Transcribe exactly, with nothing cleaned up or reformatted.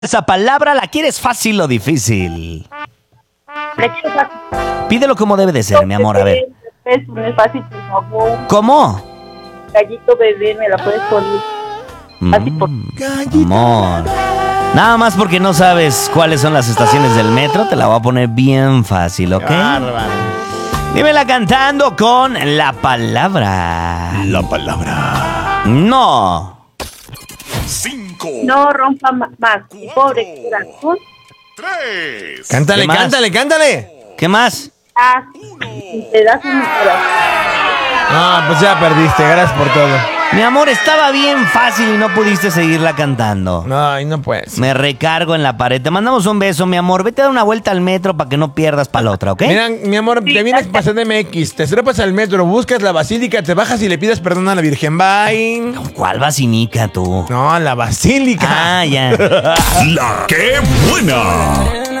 Esa palabra, ¿la quieres fácil o difícil? La quiero fácil. Pídelo como debe de ser, mi amor, a ver. Es muy fácil, por favor. ¿Cómo? Gallito bebé, me la puedes poner. Así por... Amor. Nada más porque no sabes cuáles son las estaciones del metro, te la voy a poner bien fácil, ¿ok? Bárbaro. Dímela cantando con la palabra. La palabra. No. Cinco, No rompa ma- más. Pobre corazón. tres, Cántale, ¿Qué más? cántale, cántale. ¿Qué más? Haz un pedazo de mi corazón. Ah, pues ya perdiste, gracias por todo. Mi amor, estaba bien fácil y no pudiste seguirla cantando. Ay, no puedes. Me recargo en la pared. Te mandamos un beso, mi amor. Vete a dar una vuelta al metro para que no pierdas para la otra, ¿ok? Mira, mi amor, te vienes para C D M X, te trepas al metro, buscas la basílica, te bajas y le pides perdón a la Virgen. Bye. ¿Cuál vacinica tú? No, la basílica. Ah, ya. la que buena.